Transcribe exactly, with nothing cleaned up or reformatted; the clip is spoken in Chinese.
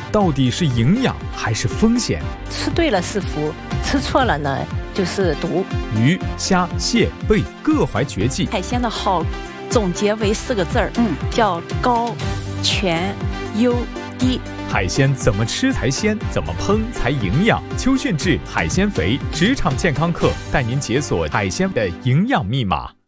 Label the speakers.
Speaker 1: 到底是营养还是风险？
Speaker 2: 吃对了是福，吃错了呢就是毒。
Speaker 1: 鱼、虾、蟹、贝各怀绝技。
Speaker 2: 海鲜的好总结为四个字儿，嗯，叫高、全、优、低。
Speaker 1: 海鲜怎么吃才鲜？怎么烹才营养？邱训志海鲜肥职场健康课带您解锁海鲜的营养密码。